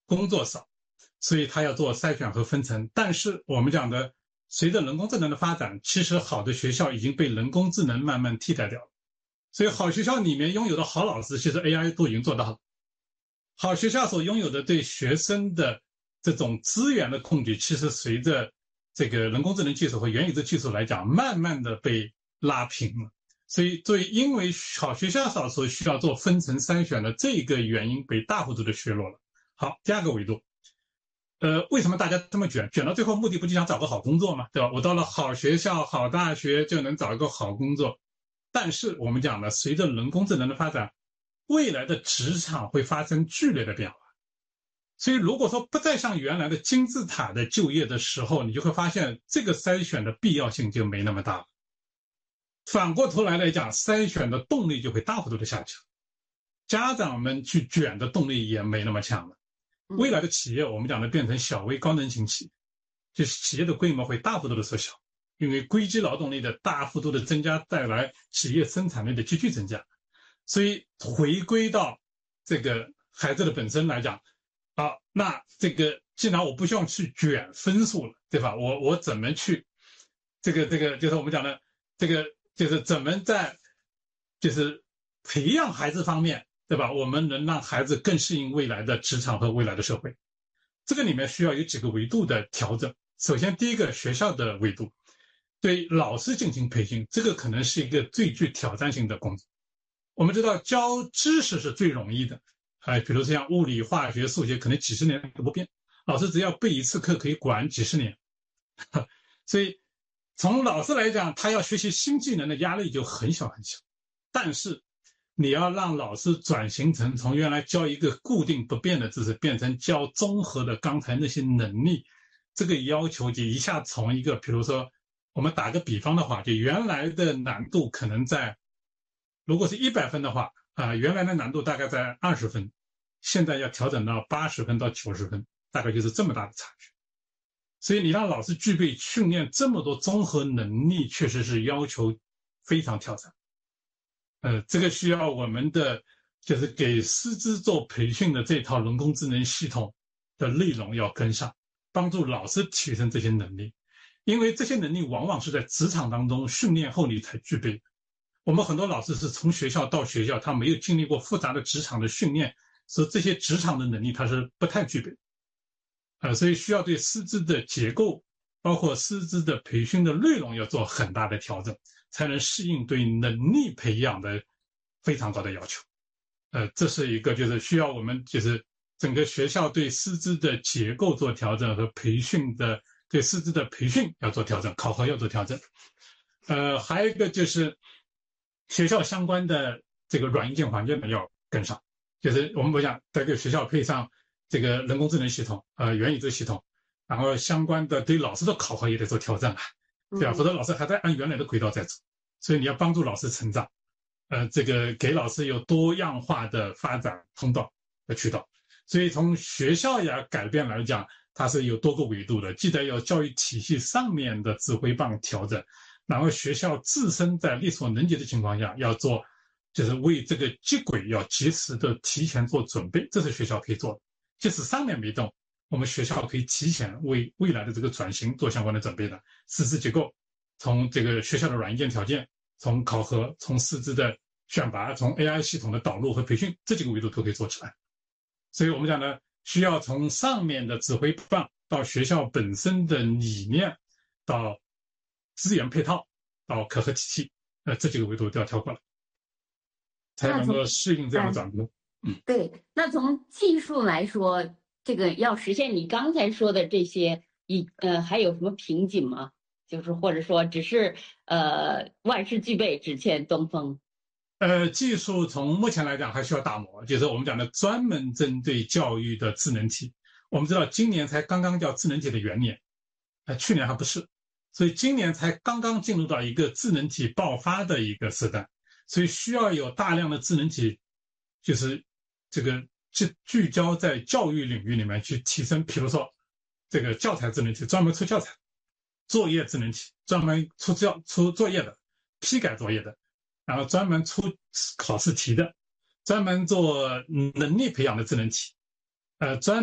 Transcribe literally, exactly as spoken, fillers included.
工作少，所以他要做筛选和分层。但是我们讲的，随着人工智能的发展，其实好的学校已经被人工智能慢慢替代掉了。所以好学校里面拥有的好老师，其实 A I 都已经做到了。好学校所拥有的对学生的这种资源的控制，其实随着这个人工智能技术和元宇宙技术来讲，慢慢的被拉平了。所以，对，因为好学校少，所以需要做分层筛选的这个原因被大幅度的削弱了。好，第二个维度，呃，为什么大家这么卷？卷到最后目的不就想找个好工作吗？对吧？我到了好学校、好大学就能找一个好工作。但是我们讲了，随着人工智能的发展，未来的职场会发生剧烈的变化。所以如果说不再像原来的金字塔的就业的时候，你就会发现这个筛选的必要性就没那么大了。反过头来来讲，筛选的动力就会大幅度的下降，家长们去卷的动力也没那么强了。未来的企业我们讲的变成小微高能型企业，就是企业的规模会大幅度的缩小，因为硅基劳动力的大幅度的增加带来企业生产力的急剧增加。所以回归到这个孩子的本身来讲，啊，那这个既然我不需要去卷分数了，对吧？我我怎么去这个这个就是我们讲的这个就是怎么在就是培养孩子方面，对吧？我们能让孩子更适应未来的职场和未来的社会，这个里面需要有几个维度的调整。首先，第一个学校的维度，对老师进行培训，这个可能是一个最具挑战性的工作。我们知道教知识是最容易的，哎，比如像物理、化学、数学，可能几十年都不变，老师只要备一次课可以管几十年。所以从老师来讲，他要学习新技能的压力就很小很小。但是你要让老师转型成从原来教一个固定不变的知识，变成教综合的刚才那些能力，这个要求就一下从一个，比如说我们打个比方的话，就原来的难度可能在如果是一百分的话，啊、呃，原来的难度大概在二十分，现在要调整到八十分到九十分，大概就是这么大的差距。所以你让老师具备训练这么多综合能力，确实是要求非常挑战。呃，这个需要我们的就是给师资做培训的这套人工智能系统的内容要跟上，帮助老师提升这些能力，因为这些能力往往是在职场当中训练后你才具备的。我们很多老师是从学校到学校，他没有经历过复杂的职场的训练，所以这些职场的能力他是不太具备。呃，所以需要对师资的结构，包括师资的培训的内容要做很大的调整，才能适应对能力培养的非常高的要求。呃，这是一个就是需要我们就是整个学校对师资的结构做调整和培训的对师资的培训要做调整，考核要做调整。呃，还有一个就是学校相关的这个软硬件环境呢要跟上，就是我们不想再给学校配上这个人工智能系统、呃元宇宙系统，然后相关的对老师的考核也得做调整啊，对吧？否则老师还在按原来的轨道在走，所以你要帮助老师成长，呃，这个给老师有多样化的发展通道和渠道。所以从学校要改变来讲，它是有多个维度的，记得要教育体系上面的指挥棒调整。然后学校自身在力所能及的情况下要做，就是为这个接轨要及时的提前做准备，这是学校可以做的。即使上面没动，我们学校可以提前为未来的这个转型做相关的准备的。师资结构，从这个学校的软硬件条件，从考核，从师资的选拔，从 A I 系统的导入和培训，这几个维度都可以做起来。所以我们讲呢，需要从上面的指挥棒到学校本身的理念，到资源配套到可核体系，呃，这几个维度都要跳过来，才能够适应这样的转变。 嗯，对。那从技术来说，这个要实现你刚才说的这些，一呃，还有什么瓶颈吗？就是或者说，只是呃万事俱备，只欠东风。 呃，技术从目前来讲还需要打磨，就是我们讲的专门针对教育的智能体。我们知道今年才刚刚叫智能体的元年，呃，去年还不是。所以今年才刚刚进入到一个智能体爆发的一个时代，所以需要有大量的智能体，就是这个聚聚焦在教育领域里面去提升，比如说这个教材智能体，专门出教材；作业智能体，专门出教出作业的，批改作业的，然后专门出考试题的，专门做能力培养的智能体，呃，专